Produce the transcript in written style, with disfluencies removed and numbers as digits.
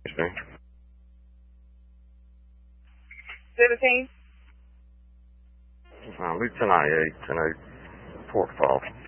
Excuse me. 17? Lieutenant 8, 10-8, Fort Falls.